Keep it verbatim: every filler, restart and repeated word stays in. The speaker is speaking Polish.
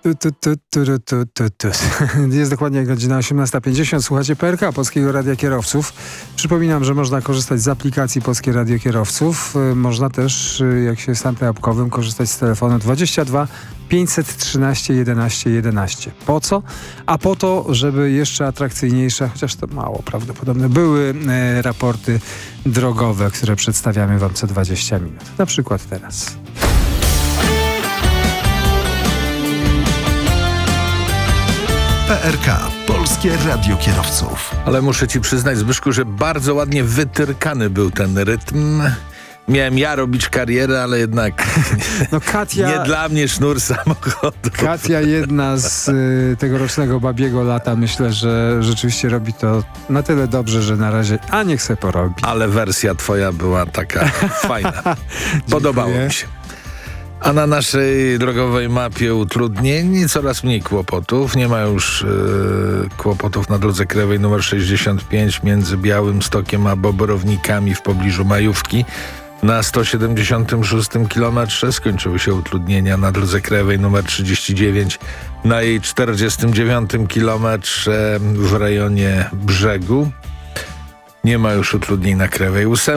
Tu, tu, tu, tu, tu, tu, tu. Jest dokładnie godzina osiemnasta pięćdziesiąt. Słuchacie P R K, Polskiego Radia Kierowców. Przypominam, że można korzystać z aplikacji Polskie Radio Kierowców. Można też, jak się jest antyapkowym, korzystać z telefonu dwadzieścia dwa pięćset trzynaście jedenaście jedenaście. Po co? A po to, żeby jeszcze atrakcyjniejsze, chociaż to mało prawdopodobne, były e, raporty drogowe, które przedstawiamy wam co dwadzieścia minut. Na przykład teraz. P R K, Polskie Radio Kierowców. Ale muszę ci przyznać, Zbyszku, że bardzo ładnie wytyrkany był ten rytm. Miałem ja robić karierę, ale jednak no Katia, nie dla mnie sznur samochodu. Katia, jedna z y, tegorocznego babiego lata, myślę, że rzeczywiście robi to na tyle dobrze, że na razie, a niech se porobi. Ale wersja twoja była taka fajna. Podobało mi się. A na naszej drogowej mapie utrudnień i coraz mniej kłopotów. Nie ma już yy, kłopotów na drodze krajowej numer sześćdziesiąt pięć między Białymstokiem a Bobrownikami w pobliżu Majówki. Na sto siedemdziesiątym szóstym kilometrze skończyły się utrudnienia na drodze krajowej numer trzydzieści dziewięć na jej czterdziestym dziewiątym kilometrze w rejonie Brzegu. Nie ma już utrudnień na krajowej ósemce.